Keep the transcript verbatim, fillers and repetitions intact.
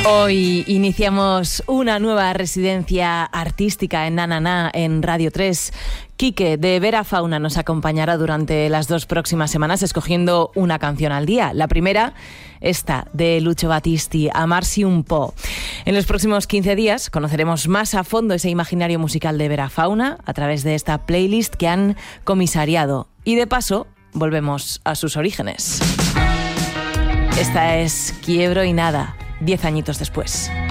Hoy iniciamos una nueva residencia artística en Nananá, en Radio tres. Quique, de Vera Fauna, nos acompañará durante las dos próximas semanas escogiendo una canción al día. La primera, esta, de Lucio Battisti, Amarsi un po'. En los próximos quince días conoceremos más a fondo ese imaginario musical de Vera Fauna a través de esta playlist que han comisariado. Y de paso, volvemos a sus orígenes. Esta es Quiebro y Nada, diez añitos después.